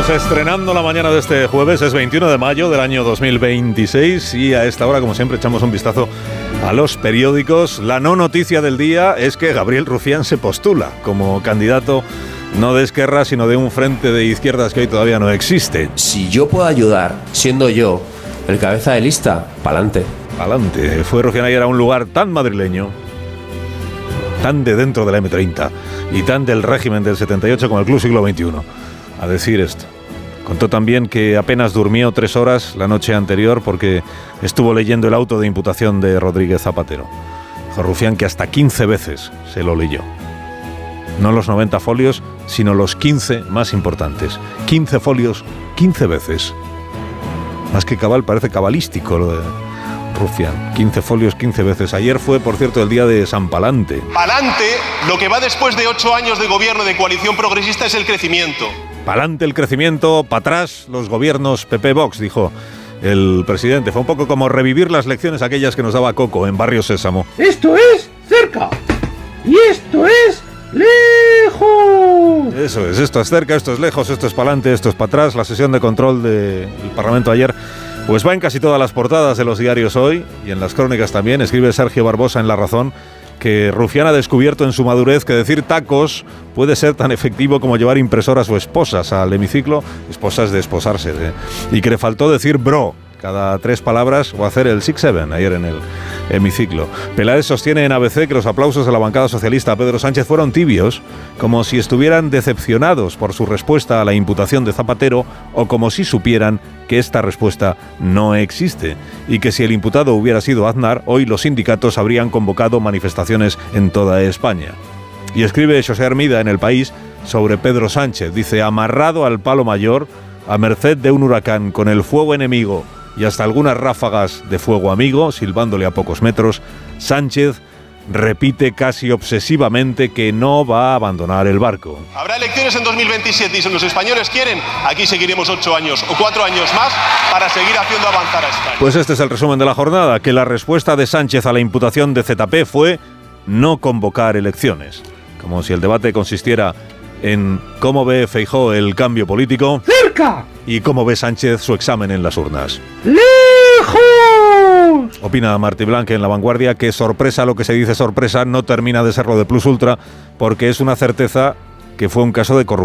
Estamos estrenando la mañana de este jueves, es 21 de mayo del año 2026 y a esta hora, como siempre, echamos un vistazo a los periódicos. La no noticia del día es que Gabriel Rufián se postula como candidato no de Esquerra, sino de un frente de izquierdas que hoy todavía no existe. Si yo puedo ayudar, siendo yo el cabeza de lista, pa'lante. Pa'lante. Fue Rufián ayer a un lugar tan madrileño, tan de dentro de la M30 y tan del régimen del 78 como el Club Siglo XXI, a decir esto. Contó también que apenas durmió 3 horas la noche anterior porque estuvo leyendo el auto de imputación de Rodríguez Zapatero. Dijo Rufián que hasta 15 veces se lo leyó. No los 90 folios, sino los 15 más importantes. 15 folios, 15 veces. Más que cabal, parece cabalístico lo de Rufián. 15 folios, 15 veces. Ayer fue, por cierto, el día de San Palante. Pa'lante, lo que va después de 8 años de gobierno de coalición progresista es el crecimiento. Pa'lante el crecimiento, para atrás los gobiernos PP-Vox, dijo el presidente. Fue un poco como revivir las lecciones aquellas que nos daba Coco en Barrio Sésamo. Esto es cerca y esto es lejos. Eso es, esto es cerca, esto es lejos, esto es pa'lante, esto es para atrás. La sesión de control del Parlamento ayer pues va en casi todas las portadas de los diarios hoy y en las crónicas también. Escribe Sergio Barbosa en La Razón que Rufián ha descubierto en su madurez que decir tacos puede ser tan efectivo como llevar impresoras o esposas al hemiciclo, esposas de esposarse, y que le faltó decir bro cada 3 palabras o hacer el 6-7 ayer en el hemiciclo. Peláez sostiene en ABC que los aplausos de la bancada socialista a Pedro Sánchez fueron tibios, como si estuvieran decepcionados por su respuesta a la imputación de Zapatero o como si supieran que esta respuesta no existe y que si el imputado hubiera sido Aznar, hoy los sindicatos habrían convocado manifestaciones en toda España. Y escribe José Hermida en El País sobre Pedro Sánchez. Dice, amarrado al palo mayor, a merced de un huracán con el fuego enemigo y hasta algunas ráfagas de fuego amigo, silbándole a pocos metros, Sánchez repite casi obsesivamente que no va a abandonar el barco. Habrá elecciones en 2027 y si los españoles quieren, aquí seguiremos 8 años o 4 años más para seguir haciendo avanzar a España. Pues este es el resumen de la jornada, que la respuesta de Sánchez a la imputación de ZP fue no convocar elecciones. Como si el debate consistiera en cómo ve Feijóo el cambio político ¡Cerca! y cómo ve Sánchez su examen en las urnas. ¡Lejos! Opina Martí Blanque en La Vanguardia que sorpresa, lo que se dice sorpresa, no termina de serlo de plus ultra porque es una certeza que fue un caso de corrupción.